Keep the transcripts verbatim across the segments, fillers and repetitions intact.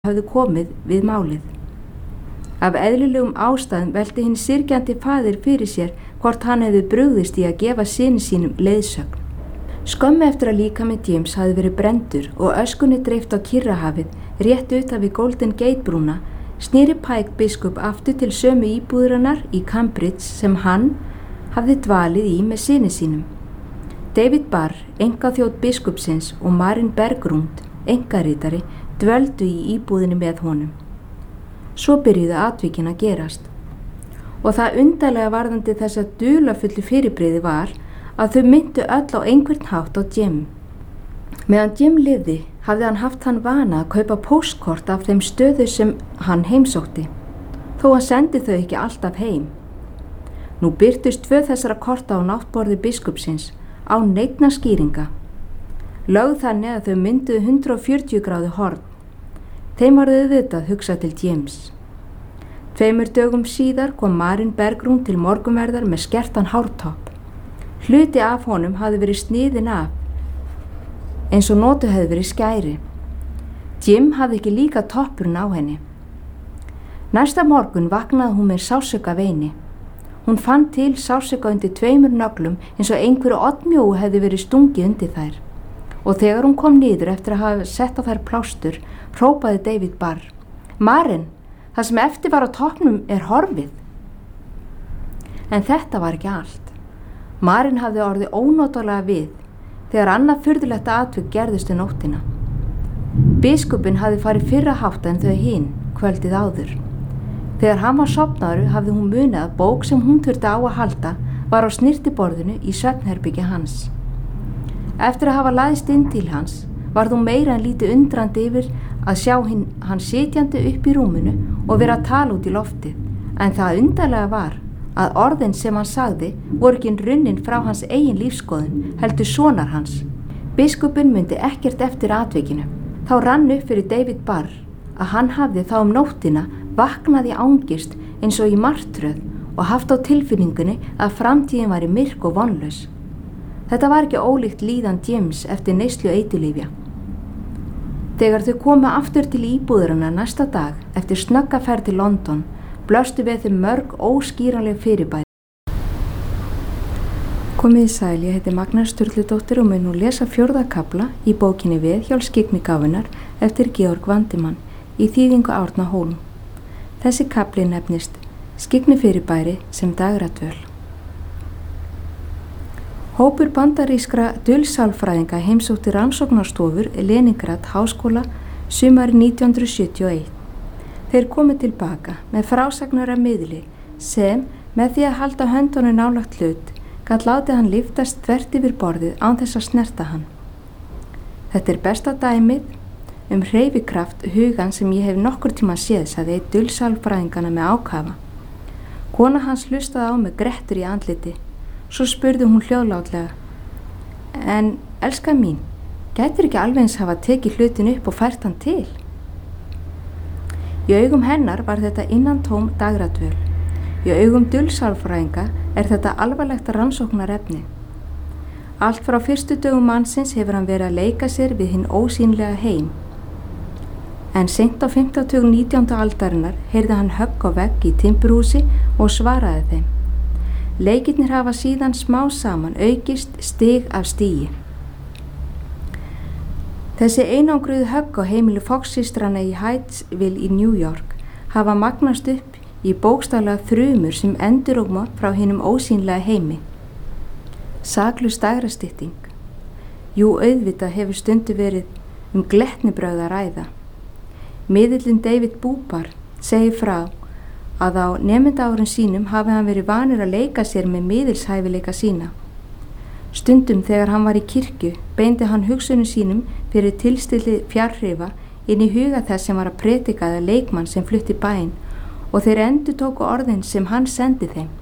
hafði komið við málið. Af eðlilegum ástæðum velti hinn syrgjandi faðir fyrir sér hvort hann hefði brugðist í að gefa syni sínum leiðsögn. Skömmu eftir að líkami James hafði verið brenndur og öskunni dreift á Kyrrahafið rétt utan við Golden Gate brúna, sneri Pike biskup aftur til sömu íbúðarinnar í Cambridge sem hann hafði dvalið í með syni sínum. David Barr, einkaþjónn biskupsins, og Marin Bergrund, einkaritari, dvöldu í íbúðinni með honum. Svo byrjuðu atvikin að gerast. Og það undarlega varðandi þessa dularfullu fyrirbrigði var að þau myndu öll á einhvern hátt á Jim. Meðan Jim lifði hafði hann haft hann vana að kaupa póstkort af þeim stöðu sem hann heimsótti, þó hann sendi þau ekki alltaf heim. Nú birtust tvö þessara korta á náttborði biskupsins á neinna skýringa. Lögð þannig að þau mynduðu hundrað og fjörutíu gráðu horn. Þeim var auðvitað hugsað til James. Tveimur dögum síðar kom Marin Bergrún til morgunverðar með skertan hártopp. Hluti af honum hafði verið sniðinn af, eins og notu hefði verið skæri. Jim hafði ekki líka toppurinn á henni. Næsta morgun vaknaði hún með sársauka veini. Hún fann til sársauka undir tveimur nöglum eins og einhverju oddmjóu hefði verið stungið undir þær. Og þegar hún kom niður eftir að hafa sett á þær plástur, hrópaði David Barr: Marin, það sem eftir var á toppnum er horfið. En þetta var ekki allt. Marin hafði orðið ónotalega við þegar annað furðulegt atvik gerðist um nóttina. Biskupinn hafði farið fyrra hátta en þau hin kvöldið áður. Þegar hann var sofnaður hafði hún munið að bók sem hún þurfti á að halda var á snyrtiborðinu í svefnherbergi hans. Eftir að hafa laðist inn til hans varð hún meira en lítið undrandi yfir að sjá hinn, hann sitjandi upp í rúminu og vera að tala út í loftið, en það undarlega var að orðin sem hann sagði voru ekki runnin frá hans eigin lífskoðun, heldur sonar hans. Biskupinn myndi ekkert eftir atvikinu. Þá rann upp fyrir David Barr að hann hafði þá um nóttina vaknað í angist eins og í martröð og haft á tilfinningunni að framtíðin væri myrk og vonlaus. Þetta var ekki ólíkt líðan James eftir neyslu eiturlyfja. Þegar þau komu aftur til íbúðarinnar næsta dag eftir snögga ferð til London, blöstu við þeim mörg óskýranleg fyrirbæri. Komið í sæl, ég heiti Magna Sturludóttir og mun nú lesa fjórða kafla í bókinni Viðhjálp skyggnigáfunnar eftir Georg Vandimann í þýðingu Árna Hólm. Þessi kafli nefnist Skyggni-fyrirbæri sem dagradvöl. Hópur bandarískra dulsálfræðinga heimsótti rannsóknarstofur Leningrad háskóla sumari nítján hundruð sjötíu og eitt. Þeir komu tilbaka með frásagnar af miðli sem, með því að halda höndunum nálægt hlut, gat látið hann lyftast þvert yfir borðið án þess að snerta hann. Þetta er besta dæmið um hreyfikraft hugan sem ég hef nokkur tíma séð, sagði einn dulsálfræðingana með ákafa. Kona hans hlustaði á með grettur í andliti. Svo spurði hún hljóðlátlega: En, elska mín, gætir ekki alveg eins hafa tekið hlutin upp og fært hann til? Í augum hennar var þetta innantóm dagradvöl. Í augum dulsálfræðinga er þetta alvarlegt rannsóknarefni. Allt frá fyrstu dögum mannsins hefur hann verið að leika sér við hinn ósýnlega heim. En seint á fimmtátugum nítjándu aldarinnar heyrði hann högg á vegg í timburhúsi og svaraði þeim. Leikirnir hafa síðan smá saman aukist stig af stigi. Þessi einangruðu högg á heimilu Fox-systrana í Hydesville í New York hafa magnast upp í bókstaflega þrumur sem enduróma frá hinum ósýnlega heimi. Saklaus dægrastytting. Jú, auðvitað hefur stundu verið um glettnibrögð að ræða. Miðillinn David Bubar segir frá að á nemendaárum sínum hafi hann verið vanur að leika sér með miðilshæfileika sína. Stundum þegar hann var í kirkju beindi hann hugsunum sínum fyrir tilstilli fjarhrifa inn í huga þess sem var að predika eða leikmann sem flutti bæinn og þeir endurtóku orðin sem hann sendi þeim.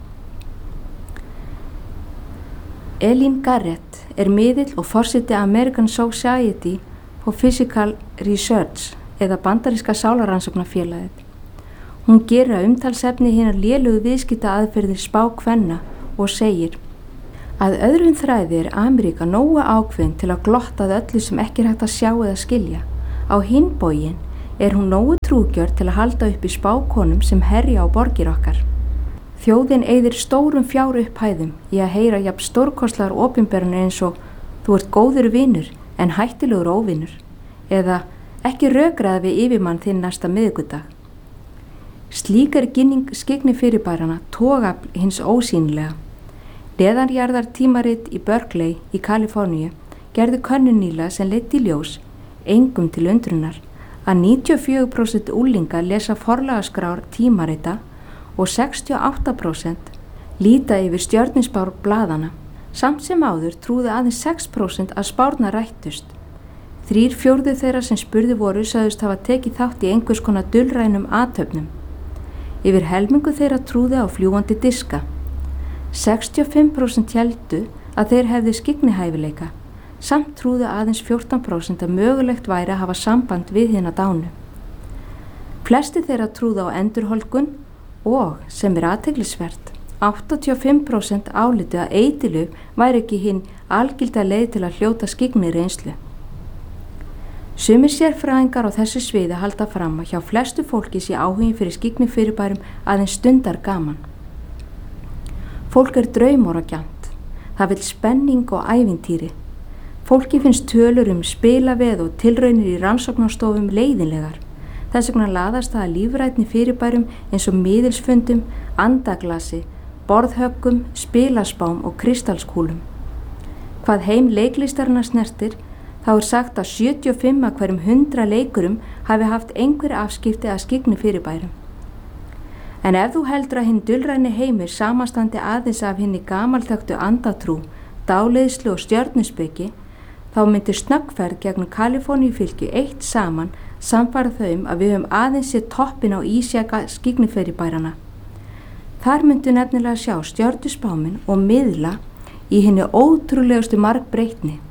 Eileen Garrett er miðill og forseti American Society for Physical Research eða bandaríska sálarannsóknarfélagið. Hún gerir að umtalsefni hinar lélugu viðskipta aðferðir spákvenna og segir: Að öðrum þræði er Ameríka nógu ákveðin til að glotta að öllu sem ekki er hægt að sjá eða skilja. Á hinn bóginn er hún nógu trúgjörn til að halda upp í spákonum sem herja á borgir okkar. Þjóðin eyðir stórum fjárupphæðum í að heyra jafn stórkostlegar opinberanir eins og þú ert góður vinur en hættilegur óvinur eða ekki rökraða við yfirmann þinn næsta miðvikudag. Slík er ginning skyggni fyrirbærana togafl hins ósýnilega. Neðanjarðar tímarit í Berkeley í Kaliforníu gerðu könnun nýlega sem leiddi í ljós, engum til undrunar, að níutíu og fjögur prósent úlinga lesa forlagaskrár tímarita og sextíu og átta prósent líta yfir stjörnuspár blaðana. Samt sem áður trúðu aðeins sex prósent að spárnar rættust. Þrír fjórðu þeirra sem spurði voru sögðust hafa tekið þátt í einhvers konar dulrænum athöfnum. Yfir helmingu þeirra trúði á fljúgandi diska. sextíu og fimm prósent héldu að þeir hefðu skyggnihæfileika. Samt trúðu aðeins fjórtán prósent að mögulegt væri að hafa samband við hina dánu. Flesti þeirra trúðu á endurholdgun og, sem er athyglisvert, áttatíu og fimm prósent álitu að eiturlyf væri ekki hinn algilda leið til að hljóta skyggni reynslu. Sumir sérfræðingar á þessu sviði halda fram að hjá flestu fólki sé áhugin fyrir skyggni fyrirbærum aðeins stundar gaman. Fólk er draumóragjarnt, það vill spenning og ævintýri. Fólki finnst tölur um spilaveð og tilraunir í rannsóknarstofum leiðinlegar. Þess vegna laðast það að lífrænni fyrirbærum eins og miðilsfundum, andaglasi, borðhöggum, spilaspám og kristalskúlum. Hvað heim leiklistarna snertir, þá er sagt að sjötíu og fimm af hverjum hundra leikurum hafi haft einhver afskipti að skyggni fyrirbærum. En ef þú heldur að hinn dulræni heimur samanstandi aðeins af hinni gamalþöktu andatrú, dáleiðslu og stjörnuspeki, þá myndir snöggferð gegnum Kaliforníu fylki eitt saman samfara þau um að við höfum aðeins séð toppin á ísjaka skyggniferibærana. Þar myndu nefnilega sjá stjörnuspáminn og miðla í hinni ótrúlegustu margbreytni.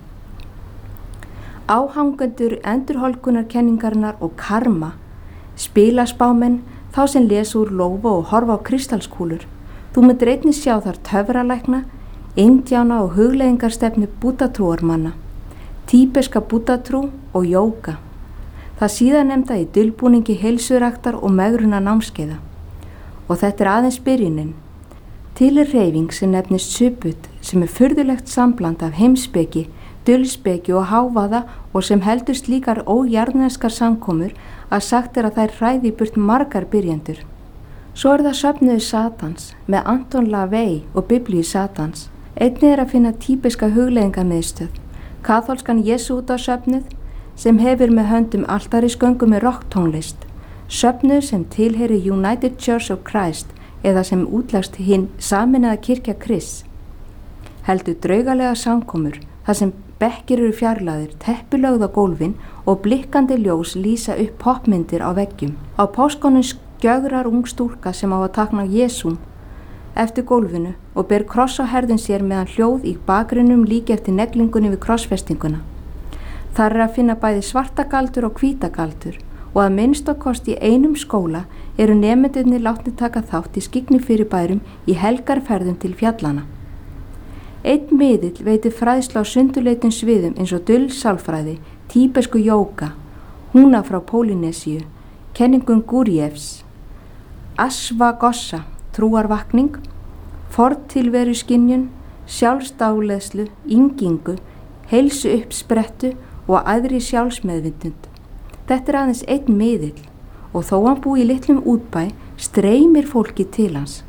Áhangendur endurholdgunarkenningarinnar og karma, spilaspámenn, þá sem lesa úr lófa og horfa á kristalskúlur. Þú myndir einnig sjá þar töfralækna, indjána og hugleiðingarstefnu búddatrúarmanna, tíbeska búddatrú og jóga. Það síðan nefnda í dulbúningi heilsuræktar og megruna námskeiða. Og þetta er aðeins byrjunin. Til er hreyfing sem nefnist Subud sem er furðulegt sambland af heimspeki, dulspeki og hávaða og sem heldur slíkar ójarðneskar samkomur að sagt er að þær hræði burt margar byrjendur. Svo er það söfnuðu Satans með Anton LaVey og Biblíu Satans. Einnig er að finna tíbeska hugleiðingarmiðstöð, kaþólskan Jesútasöfnuð sem hefur með höndum altarisgöngu með rocktónlist, söfnuð sem tilheyri United Church of Christ eða sem útlegst hinn sameinaða kirkja Krists. Heldur draugalega samkomur þar sem bekkir eru fjarlægðir, teppilögð á gólfin og blikkandi ljós lýsa upp popmyndir á veggjum. Á páskonum skjögrar ung stúlka sem á að tákna Jesúm eftir gólfinu og ber kross á herðun sér meðan hljóð í bakgrunnum líki eftir neglingunni við krossfestinguna. Þar er að finna bæði svartagaldur og hvítagaldur og að minnst á kosti í einum skóla eru nemendurnir látnir taka þátt í skyggni-fyrirbærum í helgarferðum til fjallana. Einn miðill veitir fræðslu á sundurleitum sviðum eins og dulsálfræði, tíbesku jóga, húna frá Pólynésíu, kenningum Gurdjieffs, Ashvagossa, trúarvakning, fortilveru skynjun, sjálfsdáleiðslu, yngingu, heilsu uppsprettu og æðri sjálfsmeðvitund. Þetta er aðeins einn miðill og þó hann búi í litlum útbæ streymir fólki til hans.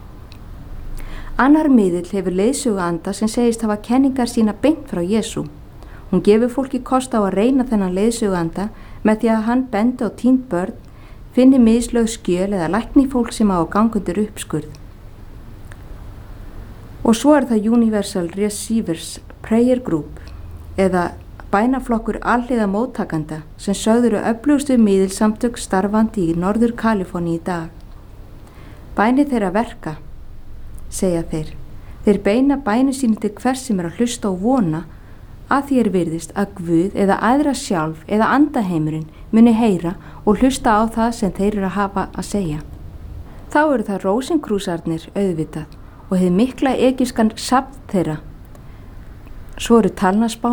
Annar miðill hefur leiðsöguanda sem segist hafa kenningar sína beint frá Jesú. Hún gefur fólki kost á að reyna þennan leiðsöguanda með því að hann bendi á týnd börn, finni mislögð skjöl eða lækni fólk sem á gangundur uppskurð. Og svo er það Universal Receivers Prayer Group eða bænaflokkur alhliða móttakanda sem sögður öflugustu miðilsamtök starfandi í Norður Kaliforníu í dag. Bæni þeirra verka, segja þeir. Þeir beina bæni síni til hvers sem er að hlusta og vona að því er virðist að Guð eða aðra sjálf eða andaheimurinn muni heyra og hlusta á það sem þeir eru að hafa að segja. Þá eru það Rósinkrúsarnir auðvitað og hefði mikla egypskan safn þeirra. Svo eru talnaspáminn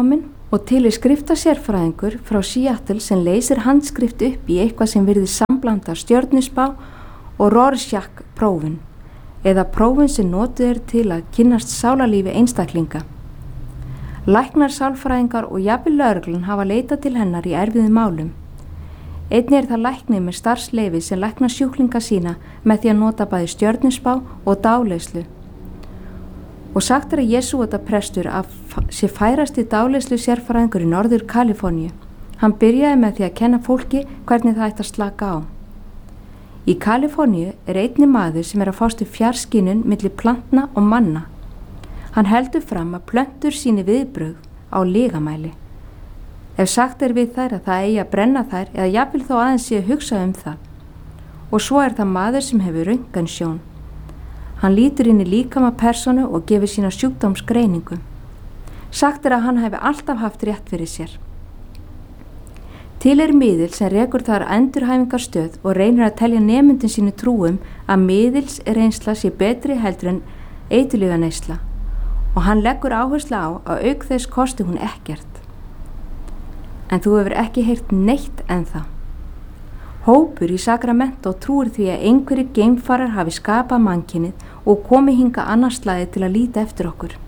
Og til er skriftasérfræðingur frá Seattle sem leysir handskrift upp í eitthvað sem virðist samblanda stjörnuspá og Rorschach prófun, eða prófun sem notuð er til að kynnast sálarlífi einstaklinga. Læknar, sálfræðingar og jafnvel lögreglan hafa leitað til hennar í erfiðum málum. Einnig er það læknir með starfsleyfi sem læknar sjúklinga sína með því að nota bæði stjörnuspá og dáleiðslu. Og sagt er að Jesúata prestur að sé færasti dáleiðslu sérfræðingur í Norður Kaliforníu. Hann byrjaði með því að kenna fólki hvernig það ætti að slaka á. Í Kaliforníu er einnig maður sem er að fást við fjarskynjun milli plantna og manna. Hann heldur fram að plöntur síni viðbrögð á lygamæli. Ef sagt er við þær að það eigi að brenna þær eða jafnvel þó aðeins sé að hugsa um það. Og svo er það maður sem hefur röntgensjón. Hann lítur inn í líkama persónu og gefur sína sjúkdómsgreiningu. Sagt er að hann hefur alltaf haft rétt fyrir sér. Til er miðil sem rekur þar endurhæfingarstöð og reynir að telja nemyndin sínu trúum að miðils reynsla sé betri heldur en eiturlyfjaneysla og hann leggur áherslu á að auk þess kosti hún ekkert. En þú hefur ekki heyrt neitt ennþá. Hópur í Sacramento trúir því að einhverjir geimfarar hafi skapað mannkynið og komið hingað annars slagið til að líta eftir okkur.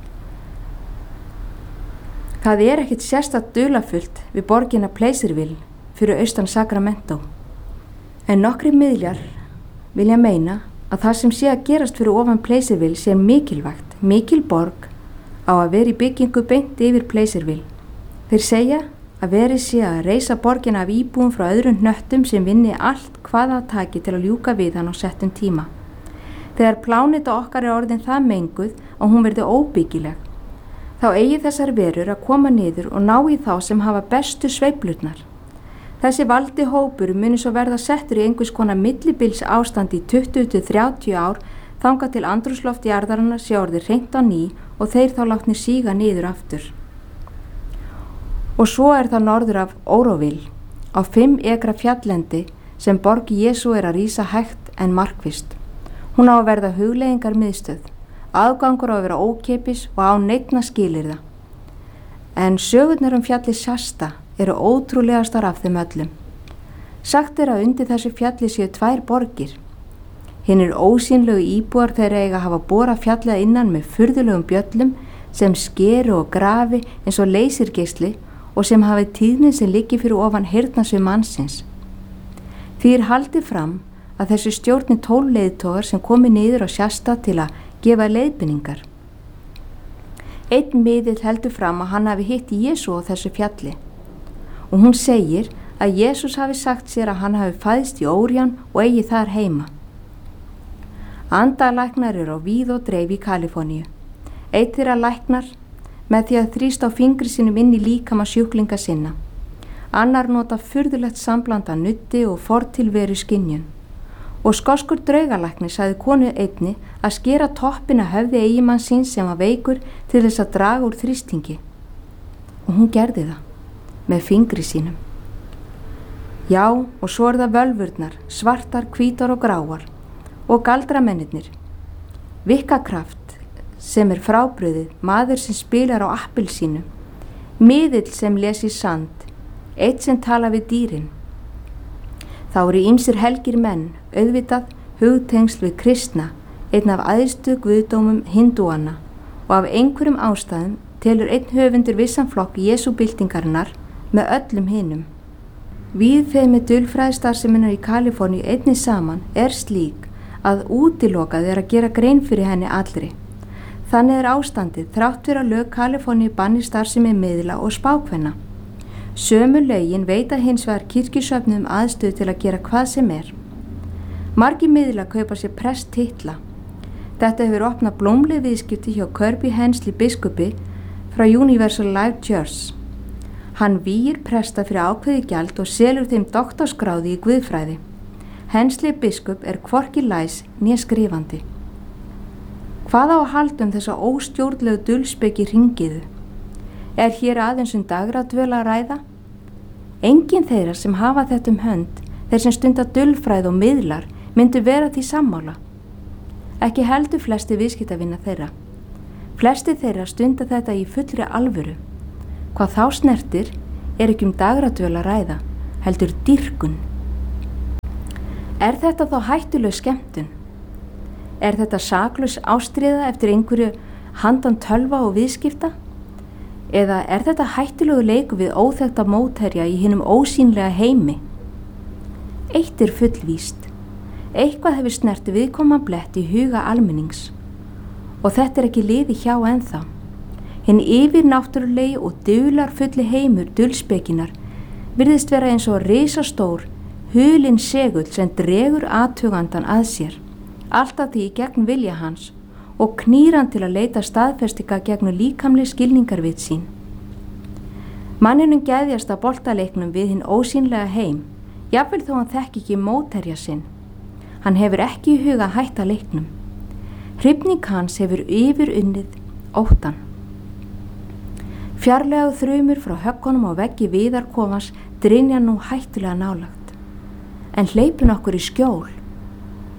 Það er ekkit sérstakt dularfullt við borgina Placerville fyrir austan Sacramento. En nokkri miðlar vilja meina að það sem sé að gerast fyrir ofan Placerville sé mikilvægt. Mikil borg á að vera í byggingu beint yfir Placerville. Þeir segja að verið sé að reisa borgina af íbúum frá öðrum hnöttum sem vinni allt hvað það taki til að ljúka við hann á settum tíma. Þegar pláneta okkar er orðin það menguð og hún verði óbyggileg, þá eigi þessar verur að koma niður og ná í þá sem hafa bestu sveiflurnar. Þessi valdi hópur muni svo verða settur í einhvers konar millibils ástand í tuttugu til þrjátíu ár þangað til andrúmsloft jarðarinnar sé orðið hreint á ný og þeir þá látnir síga niður aftur. Og svo er það norður af Oroville, á fimm ekra fjalllendi sem borg Jesú er að rísa hægt en markvisst. Hún á að verða hugleiðingar miðstöð, aðgangur á að vera ókeypis og á neinna skilyrða. En sögurnar um fjalli Shasta eru ótrúlegastar af þeim öllum. Sagt er að undir þessu fjalli séu tvær borgir. Hinnir ósýnlegu íbúar þeirra eiga að hafa borað fjallið innan með furðulegum bjöllum sem skeru og grafi eins og leysirgeisli og sem hafi tíðni sem liggi fyrir ofan heyrnarsvið mannsins. Því er haldið fram að þessu stjórni tólf leiðtogar sem komi niður á Shasta til að gefa leiðbeiningar. Einn miðill heldur fram að hann hafi hitt Jesú á þessu fjalli og hún segir að Jesús hafi sagt sér að hann hafi fæðst í Órion og eigi þar heima. Andalæknar eru á víð og dreif í Kaliforníu. Einn þeirra læknar með því að þrýsta á fingri sínum inn í líkama sjúklinga sinna. Annar nota furðulegt samblanda nutti og fortilveru skynjun. Og skoskur draugalæknir sagði konu einni að skera toppin að höfði eiginmann síns sem var veikur til þess að draga úr þrýstingi. Og hún gerði það með fingri sínum. Já, og svo er það völvurnar, svartar, hvítar og gráar og galdramennirnir. Vikkakraft sem er frábrugðið, maður sem spilar á appelsínu, miðill sem les í sand, eitt sem tala við dýrin. Þá eru ýmsir helgir menn, auðvitað hugtengsl við kristna, einn af æðstu guðdómum hindúana og af einhverjum ástæðum telur einn höfundur vissan flokk Jesúbyltingarinnar með öllum hinum. Víðfeðmi dulfræðistarfseminnar í Kaliforníu einnig saman er slík að útilokað er að gera grein fyrir henni allri. Þannig er ástandið þrátt fyrir að lög Kaliforníu banni starfsemi miðla og spákvenna. Sömu lögin veita hins vegar kirkjusöfnum aðstöðu til að gera hvað sem er. Margir miðla kaupa sér presttitla. Þetta hefur opnað blómleg viðskipti hjá Kirby Hensley biskupi frá Universal Life Church. Hann vígir presta fyrir ákveði gjald og selur þeim doktorsgráði í guðfræði. Hensley biskup er hvorki læs né skrifandi. Hvað á að halda um þessa óstjórnlegu dulspeki hringiðu? Er hér aðeins um dagradvöl að ræða? Enginn þeirra sem hafa þetta um hönd, þeir sem stunda dulfræð og miðlar, myndu vera því sammála. Ekki heldur flesti viðskiptavinna þeirra. Flesti þeirra stunda þetta í fullri alvöru. Hvað þá snertir er ekki um dagradvöl að ræða, heldur dýrkun. Er þetta þá hættuleg skemmtun? Er þetta saklaus ástríða eftir einhverju handan tölva og viðskipta? Eða er þetta hættulegu leiku við óþekkta mótherja í hinum ósýnlega heimi? Eitt er fullvíst. Eitthvað hefur snert viðkoma blett í huga almennings. Og þetta er ekki liði hjá ennþá. Hinn yfirnáttúrulegi og dular fulli heimur dulspekinar virðist vera eins og risastór, hulinn segull sem dregur athugandan að sér, alltaf því gegn vilja hans og knýr hann til að leita staðfestinga gegn líkamleg skilningarvit sín. Manninum geðjast að boltaleiknum við hinn ósýnlega heim, jafnvel þó hann þekki ekki mótherja sinn. Hann hefur ekki í huga að hætta leiknum. Hrifning hans hefur yfir unnið óttan. Fjarlægu þrumur frá höggunum á veggi viðarkomans drynja nú hættulega nálagt, en hleypun okkur í skjól.